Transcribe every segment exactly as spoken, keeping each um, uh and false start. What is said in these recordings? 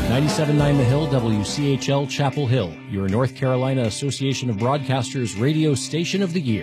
ninety-seven point nine The Hill, W C H L, Chapel Hill, your North Carolina Association of Broadcasters Radio Station of the Year.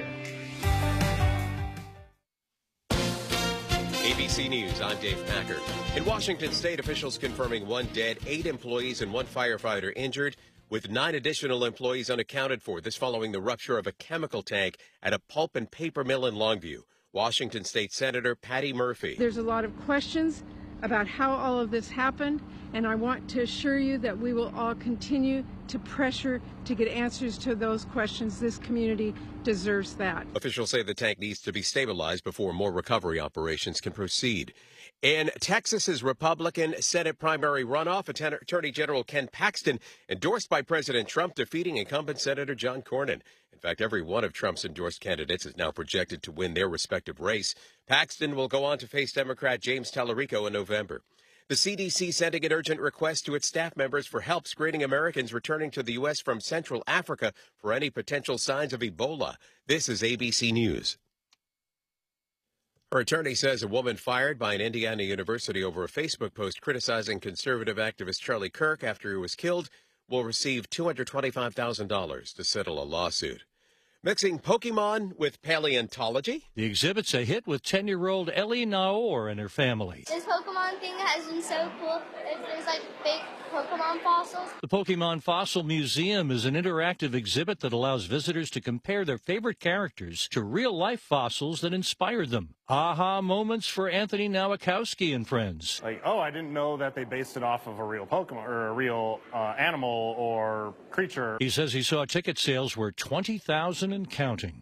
A B C News, I'm Dave Packer. In Washington State, officials confirming one dead, eight employees and one firefighter injured, with nine additional employees unaccounted for. This following the rupture of a chemical tank at a pulp and paper mill in Longview. Washington State Senator Patty Murphy. There's a lot of questions about how all of this happened, and I want to assure you that we will all continue to pressure to get answers to those questions. This community deserves that. Officials say the tank needs to be stabilized before more recovery operations can proceed. In Texas's Republican Senate primary runoff, Attorney General Ken Paxton endorsed by President Trump, defeating incumbent Senator John Cornyn. In fact, every one of Trump's endorsed candidates is now projected to win their respective race. Paxton will go on to face Democrat James Tallarico in November. The C D C sending an urgent request to its staff members for help screening Americans returning to the U S from Central Africa for any potential signs of Ebola. This is A B C News. Her attorney says a woman fired by an Indiana university over a Facebook post criticizing conservative activist Charlie Kirk after he was killed will receive two hundred twenty-five thousand dollars to settle a lawsuit. Mixing Pokemon with paleontology. The exhibit's a hit with ten-year-old Ellie Naor and her family. This Pokemon thing has been so cool. There's like big Pokemon fossils. The Pokemon Fossil Museum is an interactive exhibit that allows visitors to compare their favorite characters to real-life fossils that inspired them. Aha moments for Anthony Nowakowski and friends. Like, oh, I didn't know that they based it off of a real Pokemon or a real uh, animal or creature. He says he saw ticket sales were twenty thousand and counting.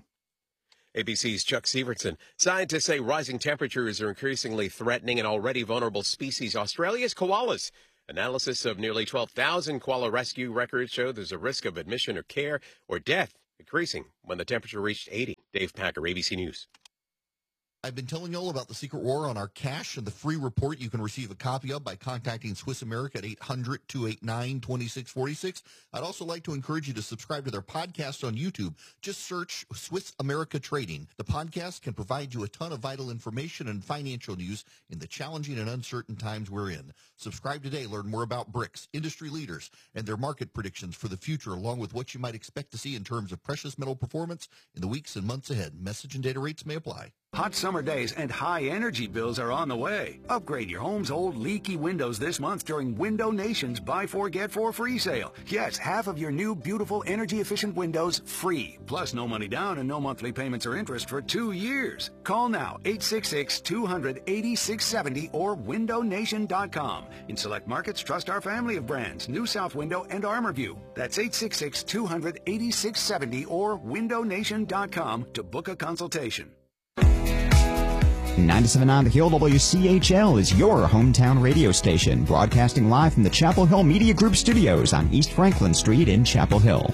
A B C's Chuck Severson. Scientists say rising temperatures are increasingly threatening an already vulnerable species, Australia's koalas. Analysis of nearly twelve thousand koala rescue records show there's a risk of admission or care or death increasing when the temperature reached eighty. Dave Packer, A B C News. I've been telling you all about the secret war on our cash and the free report you can receive a copy of by contacting Swiss America at eight hundred, two eight nine, two six four six. I'd also like to encourage you to subscribe to their podcast on YouTube. Just search Swiss America Trading. The podcast can provide you a ton of vital information and financial news in the challenging and uncertain times we're in. Subscribe today. Learn more about BRICS, industry leaders, and their market predictions for the future, along with what you might expect to see in terms of precious metal performance in the weeks and months ahead. Message and data rates may apply. Hot summer days and high energy bills are on the way. Upgrade your home's old leaky windows this month during Window Nation's Buy Four Get Four free sale. Yes, half of your new beautiful energy efficient windows free. Plus no money down and no monthly payments or interest for two years. Call now, eight six six, two hundred, eighty-six seventy or window nation dot com. In select markets, trust our family of brands, New South Window and ArmorView. That's eight six six, two hundred, eighty-six seventy or window nation dot com to book a consultation. ninety-seven point nine The Hill, W C H L is your hometown radio station, broadcasting live from the Chapel Hill Media Group studios on East Franklin Street in Chapel Hill.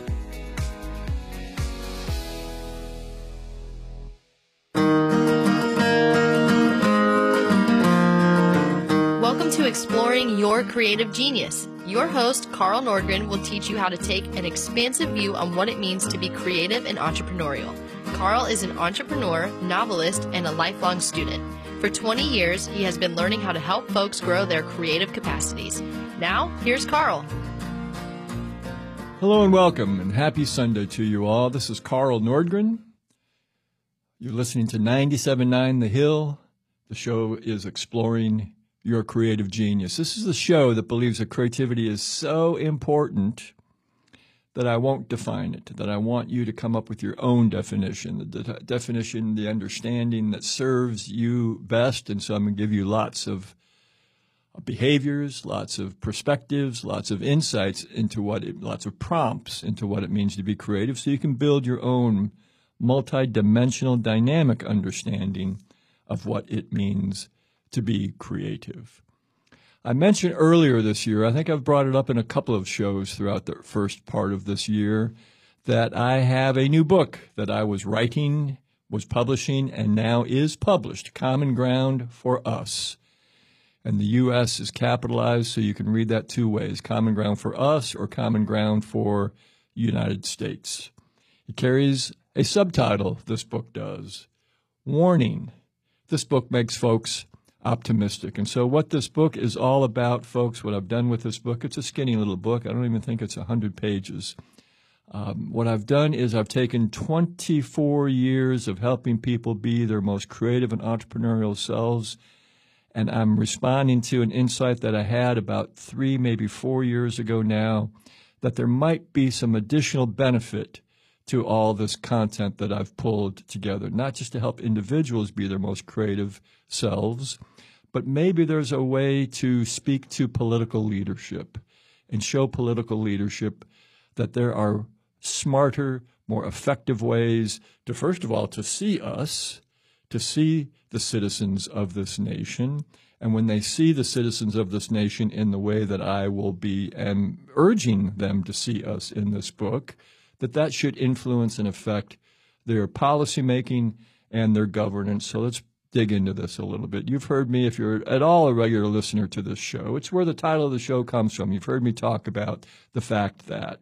Welcome to Exploring Your Creative Genius. Your host, Carl Nordgren, will teach you how to take an expansive view on what it means to be creative and entrepreneurial. Carl is an entrepreneur, novelist, and a lifelong student. For twenty years, he has been learning how to help folks grow their creative capacities. Now, here's Carl. Hello and welcome, and happy Sunday to you all. This is Carl Nordgren. You're listening to ninety-seven point nine The Hill. The show is Exploring Your Creative Genius. This is the show that believes that creativity is so important that I won't define it, that I want you to come up with your own definition, the de- definition, the understanding that serves you best. And so I'm going to give you lots of behaviors, lots of perspectives, lots of insights into what it, lots of prompts into what it means to be creative, so you can build your own multi-dimensional, dynamic understanding of what it means to be creative. I mentioned earlier this year, I think I've brought it up in a couple of shows throughout the first part of this year, that I have a new book that I was writing, was publishing, and now is published, Common Ground for Us. And the U S is capitalized, so you can read that two ways, Common Ground for Us or Common Ground for United States. It carries a subtitle, this book does, Warning. This book makes folks optimistic. And so what this book is all about, folks, what I've done with this book, it's a skinny little book. I don't even think it's one hundred pages. Um, what I've done is I've taken twenty-four years of helping people be their most creative and entrepreneurial selves, and I'm responding to an insight that I had about three, maybe four years ago now, that there might be some additional benefit to all this content that I've pulled together, not just to help individuals be their most creative selves, but maybe there's a way to speak to political leadership and show political leadership that there are smarter, more effective ways to, first of all, to see us, to see the citizens of this nation. And when they see the citizens of this nation in the way that I will be am urging them to see us in this book, that that should influence and affect their policymaking and their governance. So let's dig into this a little bit. You've heard me, if you're at all a regular listener to this show, it's where the title of the show comes from. You've heard me talk about the fact that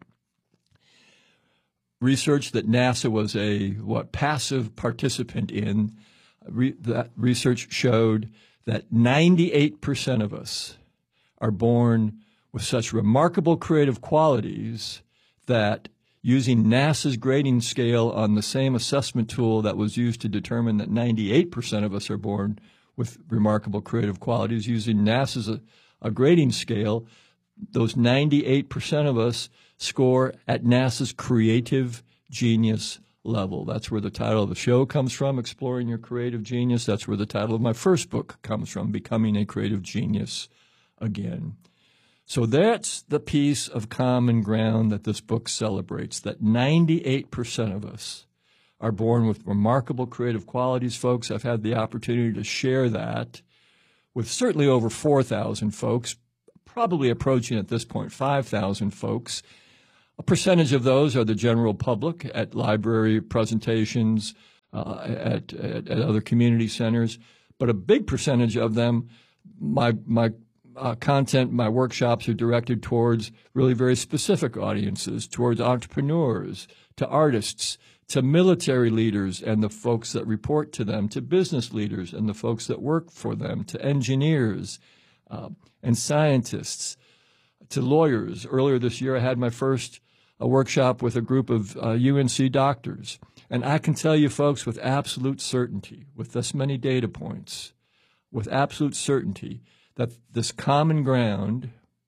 research that NASA was a, what, passive participant in, re, that research showed that ninety-eight percent of us are born with such remarkable creative qualities that using NASA's grading scale on the same assessment tool that was used to determine that ninety-eight percent of us are born with remarkable creative qualities, using NASA's a, a grading scale, those ninety-eight percent of us score at NASA's creative genius level. That's where the title of the show comes from, Exploring Your Creative Genius. That's where the title of my first book comes from, Becoming a Creative Genius Again. So that's the piece of common ground that this book celebrates, that ninety-eight percent of us are born with remarkable creative qualities, folks. I've had the opportunity to share that with certainly over four thousand folks, probably approaching at this point five thousand folks. A percentage of those are the general public at library presentations, uh, at, at, at other community centers, but a big percentage of them, my my uh, content, my workshops are directed towards really very specific audiences, towards entrepreneurs, to artists, to military leaders and the folks that report to them, to business leaders and the folks that work for them, to engineers uh, and scientists, to lawyers. Earlier this year, I had my first a workshop with a group of uh, U N C doctors. And I can tell you, folks, with absolute certainty, with this many data points, with absolute certainty, that this common ground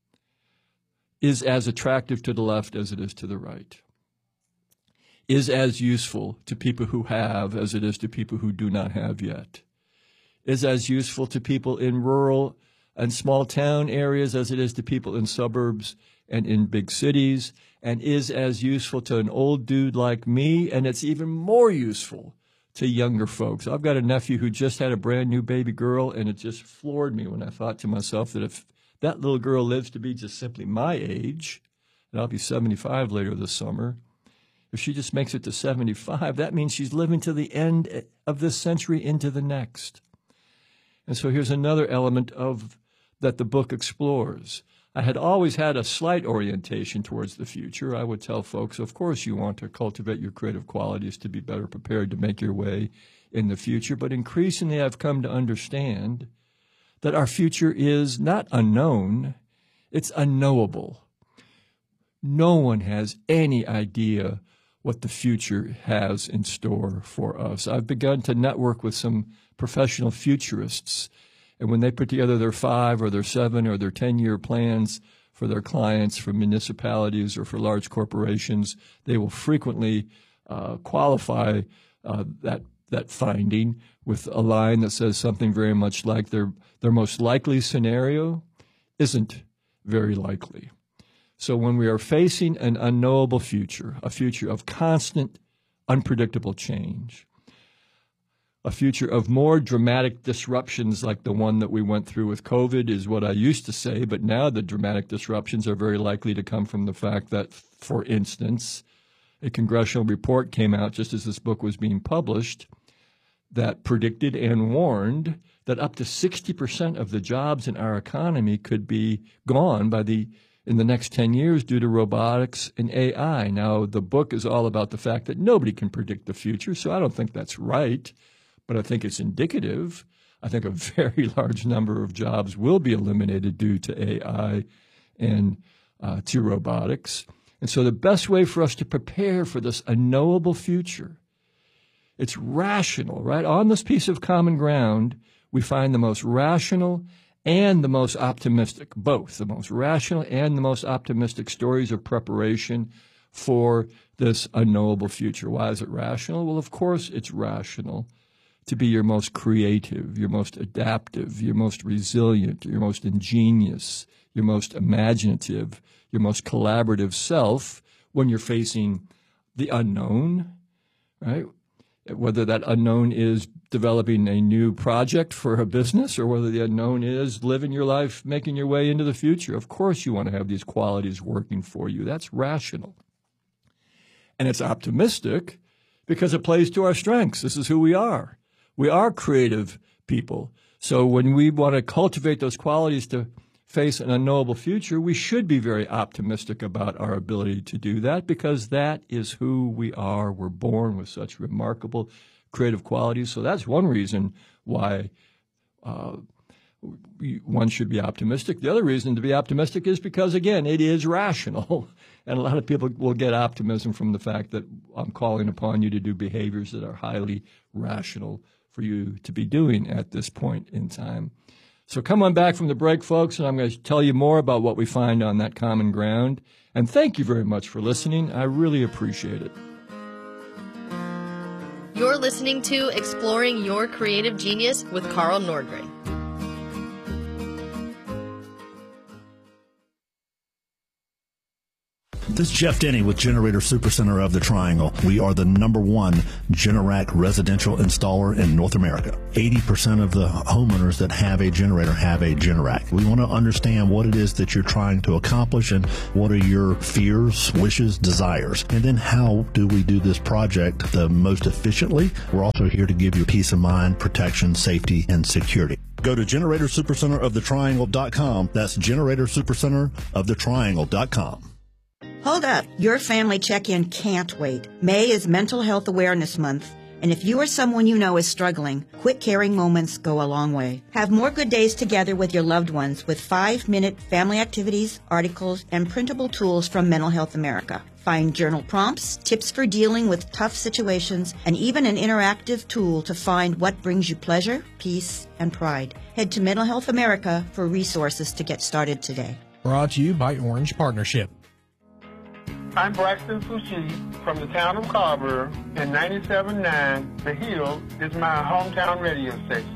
is as attractive to the left as it is to the right, is as useful to people who have as it is to people who do not have yet, is as useful to people in rural and small town areas as it is to people in suburbs and in big cities, and is as useful to an old dude like me, and it's even more useful to younger folks. I've got a nephew who just had a brand new baby girl, and it just floored me when I thought to myself that if that little girl lives to be just simply my age, and I'll be seventy-five later this summer, if she just makes it to seventy-five, that means she's living to the end of this century into the next. And so here's another element of that the book explores. I had always had a slight orientation towards the future. I would tell folks, of course, you want to cultivate your creative qualities to be better prepared to make your way in the future. But increasingly, I've come to understand that our future is not unknown, it's unknowable. No one has any idea what the future has in store for us. I've begun to network with some professional futurists, and when they put together their five or their seven or their ten-year plans for their clients, for municipalities or for large corporations, they will frequently uh, qualify uh, that that finding with a line that says something very much like their their most likely scenario isn't very likely. So when we are facing an unknowable future, a future of constant, unpredictable change, a future of more dramatic disruptions like the one that we went through with COVID is what I used to say, but now the dramatic disruptions are very likely to come from the fact that, for instance, a congressional report came out just as this book was being published that predicted and warned that up to sixty percent of the jobs in our economy could be gone by the in the next ten years due to robotics and A I. Now, the book is all about the fact that nobody can predict the future, so I don't think that's right. But I think it's indicative I think a very large number of jobs will be eliminated due to A I and uh, to robotics. And so the best way for us to prepare for this unknowable future, it's rational, right? On this piece of common ground, we find the most rational and the most optimistic, both the most rational and the most optimistic stories of preparation for this unknowable future. Why is it rational? Well, of course it's rational to be your most creative, your most adaptive, your most resilient, your most ingenious, your most imaginative, your most collaborative self when you're facing the unknown, right? Whether that unknown is developing a new project for a business or whether the unknown is living your life, making your way into the future. Of course you want to have these qualities working for you. That's rational. And it's optimistic because it plays to our strengths. This is who we are. We are creative people. So when we want to cultivate those qualities to face an unknowable future, we should be very optimistic about our ability to do that because that is who we are. We're born with such remarkable creative qualities. So that's one reason why uh, one should be optimistic. The other reason to be optimistic is because, again, it is rational. And a lot of people will get optimism from the fact that I'm calling upon you to do behaviors that are highly rational for you to be doing at this point in time. So come on back from the break, folks, and I'm going to tell you more about what we find on that common ground. And thank you very much for listening. I really appreciate it. You're listening to Exploring Your Creative Genius with Carl Nordgren. This is Jeff Denny with Generator Supercenter of the Triangle. We are the number one Generac residential installer in North America. eighty percent of the homeowners that have a generator have a Generac. We want to understand what it is that you're trying to accomplish and what are your fears, wishes, desires. And then how do we do this project the most efficiently? We're also here to give you peace of mind, protection, safety, and security. Go to Generator Supercenter of the Triangle dot com. That's Generator Supercenter of the Triangle dot com. Hold up. Your family check-in can't wait. May is Mental Health Awareness Month, and if you or someone you know is struggling, quick caring moments go a long way. Have more good days together with your loved ones with five-minute family activities, articles, and printable tools from Mental Health America. Find journal prompts, tips for dealing with tough situations, and even an interactive tool to find what brings you pleasure, peace, and pride. Head to Mental Health America for resources to get started today. Brought to you by Orange Partnership. I'm Braxton Fushi from the town of Carver, and ninety-seven point nine The Hill is my hometown radio station.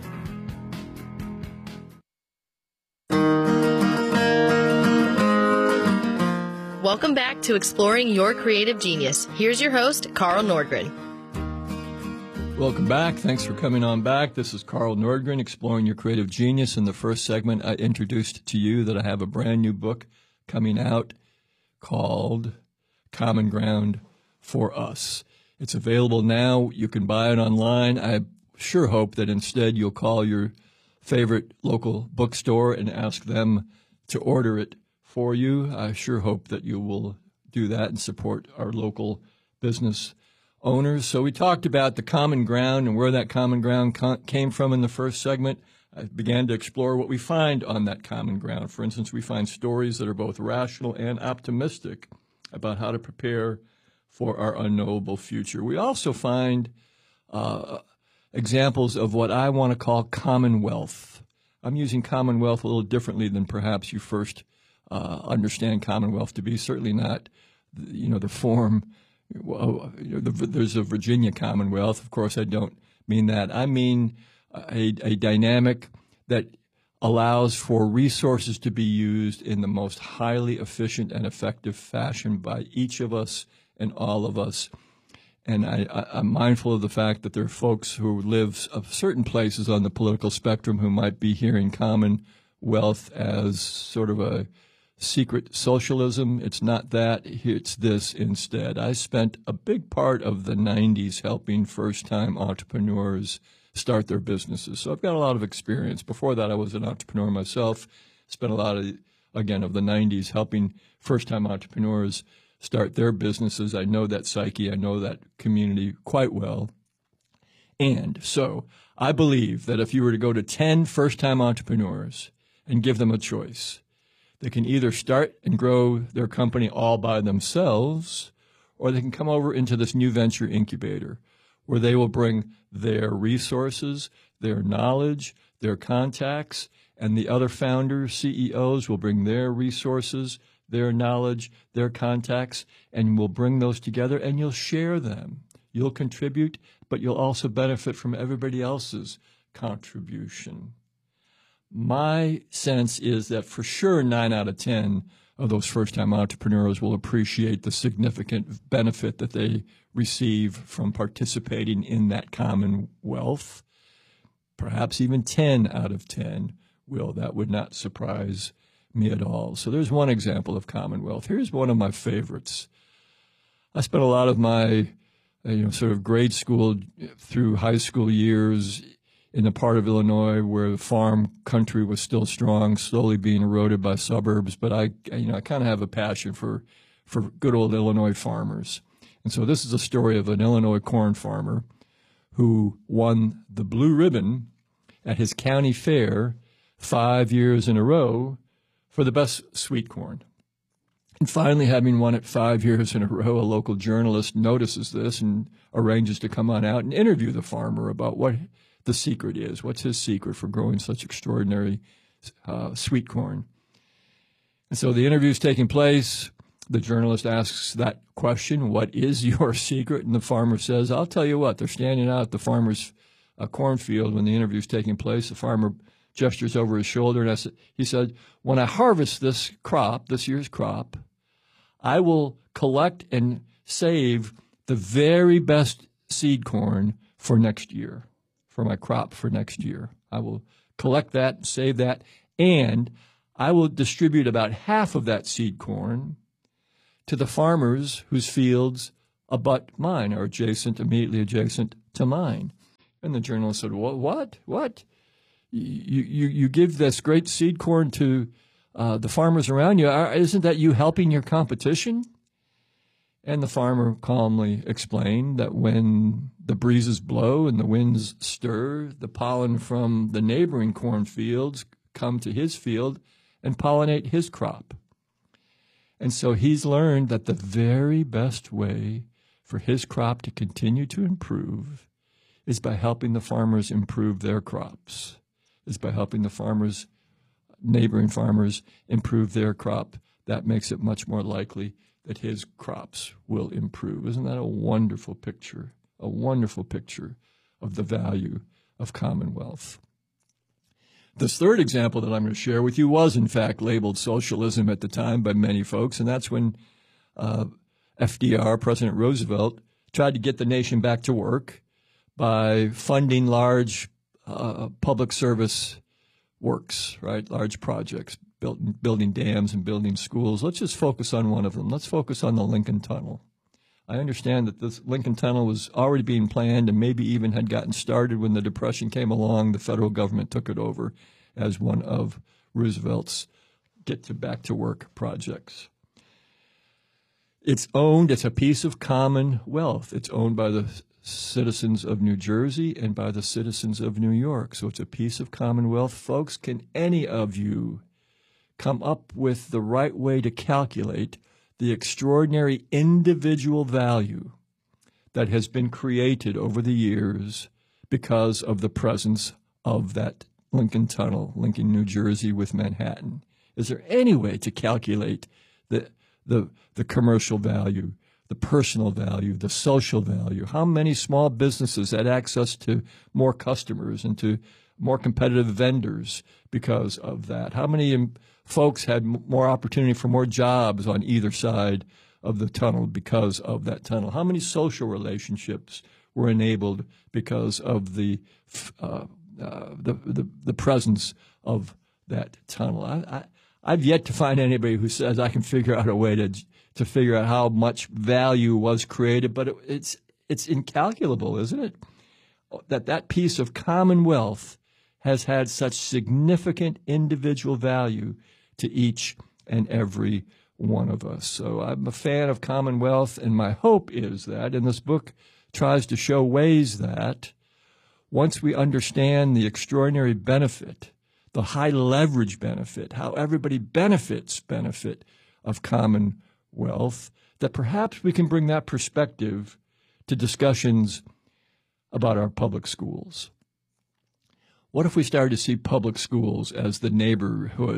Welcome back to Exploring Your Creative Genius. Here's your host, Carl Nordgren. Welcome back. Thanks for coming on back. This is Carl Nordgren, Exploring Your Creative Genius. In the first segment, I introduced to you that I have a brand new book coming out called Common Ground for Us. It's available now. You can buy it online. I sure hope that instead you'll call your favorite local bookstore and ask them to order it for you. I sure hope that you will do that and support our local business owners. So we talked about the common ground and where that common ground co- came from in the first segment. I began to explore what we find on that common ground. For instance, we find stories that are both rational and optimistic about how to prepare for our unknowable future. We also find uh, examples of what I want to call commonwealth. I'm using commonwealth a little differently than perhaps you first uh, understand commonwealth to be. Certainly not, you know, the form. Well, you know, the, there's a Virginia Commonwealth. Of course, I don't mean that. I mean a, a dynamic that allows for resources to be used in the most highly efficient and effective fashion by each of us and all of us. And I, I, I'm mindful of the fact that there are folks who live of certain places on the political spectrum who might be hearing commonwealth as sort of a secret socialism. It's not that. It's this instead. I spent a big part of the nineties helping first-time entrepreneurs start their businesses. So I've got a lot of experience. Before that, I was an entrepreneur myself. Spent a lot of, again, of the nineties helping first-time entrepreneurs start their businesses. I know that psyche. I know that community quite well. And so I believe that if you were to go to ten first-time entrepreneurs and give them a choice, they can either start and grow their company all by themselves, or they can come over into this new venture incubator where they will bring their resources, their knowledge, their contacts, and the other founders, C E Os will bring their resources, their knowledge, their contacts, and we'll bring those together and you'll share them. You'll contribute, but you'll also benefit from everybody else's contribution. My sense is that for sure nine out of ten of those first-time entrepreneurs will appreciate the significant benefit that they receive from participating in that commonwealth. Perhaps even ten out of ten will. That would not surprise me at all. So there's one example of commonwealth. Here's one of my favorites. I spent a lot of my you know, sort of grade school through high school years in the part of Illinois where the farm country was still strong, slowly being eroded by suburbs. But I, you know, I kind of have a passion for, for good old Illinois farmers. And so this is a story of an Illinois corn farmer who won the blue ribbon at his county fair five years in a row for the best sweet corn. And finally, having won it five years in a row, a local journalist notices this and arranges to come on out and interview the farmer about what the secret is. What's his secret for growing such extraordinary uh, sweet corn? And so the interview is taking place. The journalist asks that question, what is your secret? And the farmer says, I'll tell you what. They're standing out at the farmer's uh, cornfield when the interview is taking place. The farmer gestures over his shoulder, and I said, he said, when I harvest this crop, this year's crop, I will collect and save the very best seed corn for next year, for my crop for next year. I will collect that, save that, and I will distribute about half of that seed corn to the farmers whose fields abut mine, or adjacent, immediately adjacent to mine. And the journalist said, what, what, what? You, you, you give this great seed corn to uh, the farmers around you. Isn't that you helping your competition? And the farmer calmly explained that when the breezes blow and the winds stir, the pollen from the neighboring cornfields come to his field and pollinate his crop. And so he's learned that the very best way for his crop to continue to improve is by helping the farmers improve their crops, is by helping the farmers, neighboring farmers, improve their crop. That makes it much more likely that his crops will improve. Isn't that a wonderful picture, a wonderful picture of the value of commonwealth? This third example that I'm going to share with you was, in fact, labeled socialism at the time by many folks, and that's when uh, F D R, President Roosevelt, tried to get the nation back to work by funding large uh, public service works, right, large projects, build, building dams and building schools. Let's just focus on one of them. Let's focus on the Lincoln Tunnel. I understand that this Lincoln Tunnel was already being planned and maybe even had gotten started when the Depression came along. The federal government took it over as one of Roosevelt's get-to-back-to-work projects. It's owned, it's a piece of commonwealth. It's owned by the citizens of New Jersey and by the citizens of New York. So it's a piece of commonwealth. Folks, can any of you come up with the right way to calculate the extraordinary individual value that has been created over the years because of the presence of that Lincoln Tunnel, linking New Jersey with Manhattan? Is there any way to calculate the the the commercial value, the personal value, the social value? How many small businesses had access to more customers and to more competitive vendors because of that? How many folks had more opportunity for more jobs on either side of the tunnel because of that tunnel? How many social relationships were enabled because of the uh, uh, the, the the presence of that tunnel? I, I, I've yet to find anybody who says I can figure out a way to to figure out how much value was created, but it, it's it's incalculable, isn't it? That that piece of commonwealth has had such significant individual value to each and every one of us. So I'm a fan of commonwealth, and my hope is that, and this book tries to show ways that once we understand the extraordinary benefit, the high leverage benefit, how everybody benefits benefit of Commonwealth, that perhaps we can bring that perspective to discussions about our public schools. What if we started to see public schools as the neighborhood